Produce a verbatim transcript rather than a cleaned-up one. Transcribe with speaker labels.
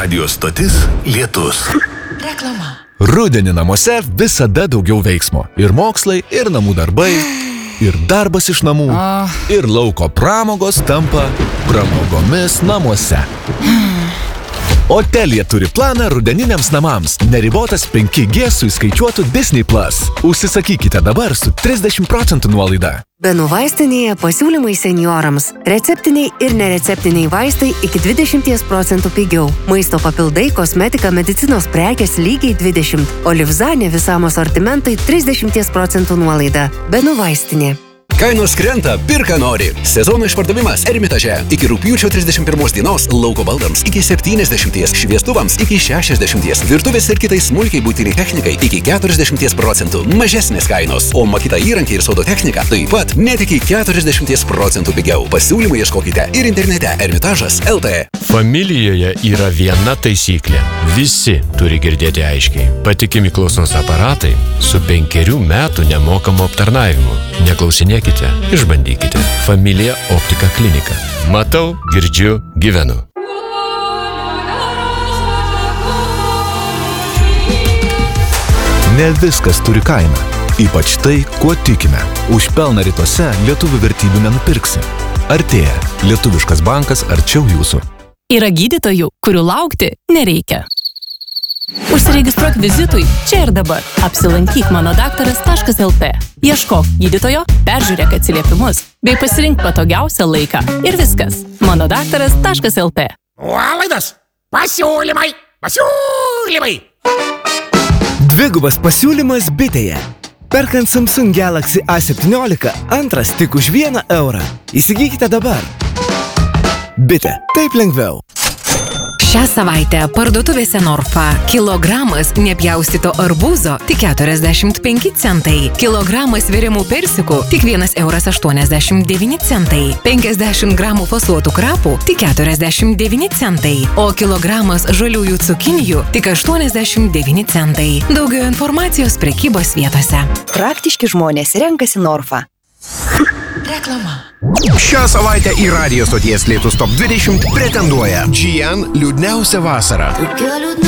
Speaker 1: radijos stotis Lietus.
Speaker 2: Reklama.
Speaker 3: Rudenį namuose visada daugiau veiksmo. Ir mokslai, ir namų darbai, ir darbas iš namų, ir lauko pramogos tampa pramogomis namuose. O Telia turi planą rudeniniams namams. Neribotas penki G su įskaičiuotu Disney Plus. Užsisakykite dabar su trisdešimt procentų nuolaida.
Speaker 4: Benų vaistinėje pasiūlymai seniorams. Receptiniai ir nereceptiniai vaistai iki dvidešimt procentų pigiau. Maisto papildai, kosmetika, medicinos prekės lygiai dvidešimt. O Livzanė visam asortimentui trisdešimt procentų nuolaida. Benų vaistinė.
Speaker 5: Kainos krenta, pirka nori. Sezono išpardavimas Ermitaže. Iki rugpjūčio trisdešimt pirmos dienos lauko baldams iki septyniasdešimt, šviestuvams iki šešiasdešimt, virtuvės ir kitai smulkiai būtiniai technikai iki keturiasdešimt procentų mažesnės kainos. O Makita įrankiai ir sodo technika taip pat net iki keturiasdešimt procentų pigiau. Pasiūlymų ieškokite ir internete ermitažas taškas lt.
Speaker 6: Familijoje yra viena taisyklė. Visi turi girdėti aiškiai. Patikimi klausos aparatai su penkerių metų nemokamu aptarnavimu. Neklausinėkite, išbandykite. Familija Optika klinika. Matau, girdžiu, gyvenu.
Speaker 3: Ne viskas turi kainą. Ypač tai, kuo tikime. Už pelną rytuose lietuvių vertybių nenupirksi. Artėja. Lietuviškas bankas arčiau jūsų.
Speaker 7: Yra gydytojų, kurių laukti nereikia. Užsiregistruok vizitui čia ir dabar. Apsilankyk mano daktaras taškas lt. Ieškok gydytojo, peržiūrėk atsiliepimus, bei pasirink patogiausią laiką. Ir viskas. mano daktaras taškas lt.
Speaker 8: Nuolaidos! Pasiūlymai! Pasiūlymai!
Speaker 9: Dvigubas pasiūlymas Bitėje. Perkant Samsung Galaxy A septyniolika, antras tik už vieną eurą. Įsigykite dabar. Bitė. Taip lengviau.
Speaker 10: Šią savaitę parduotuvėse Norfa kilogramas nepjaustyto arbūzo tik keturiasdešimt penki centai, kilogramas virimų persikų tik vienas euras aštuoniasdešimt devyni centai, penkiasdešimt gramų fasuotų krapų tik keturiasdešimt devyni centai, o kilogramas žaliųjų cukinijų tik aštuoniasdešimt devyni centai. Daugiau informacijos prekybos vietose.
Speaker 4: Praktiški žmonės renkasi Norfa.
Speaker 2: Reklama.
Speaker 8: Šią savaitę į radijo stoties Lietus top dvidešimt pretenduoja G N liūdniausia vasara.